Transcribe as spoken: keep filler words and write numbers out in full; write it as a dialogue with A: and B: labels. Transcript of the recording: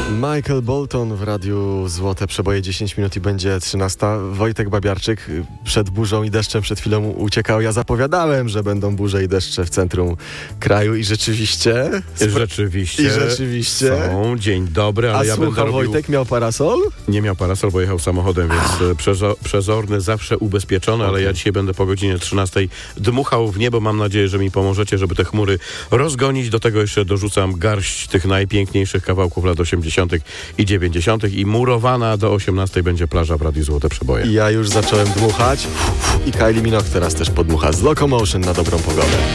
A: Michael Bolton w radiu Złote Przeboje, dziesięć minut i będzie trzynasta. Wojtek Babiarczyk przed burzą i deszczem przed chwilą uciekał. Ja zapowiadałem, że będą burze i deszcze w centrum kraju i rzeczywiście...
B: Rzeczywiście.
A: I rzeczywiście.
B: Są. Dzień dobry, ale
A: A
B: ja
A: słucha,
B: będę robił...
A: Wojtek miał parasol?
B: Nie miał parasol, bo jechał samochodem, więc przezo- przezorny, zawsze ubezpieczony, ale
A: Okay.
B: ja dzisiaj będę po godzinie trzynastej dmuchał w niebo. Mam nadzieję, że mi pomożecie, żeby te chmury rozgonić. Do tego jeszcze dorzucam garść tych najpiękniejszych kawałków lat osiemdziesiątych i dziewięćdziesiątych i murowana do osiemnastej będzie plaża w Radiu Złote Przeboje.
A: I ja już zacząłem dmuchać i Kylie Minogue teraz też podmucha z Locomotion na dobrą pogodę.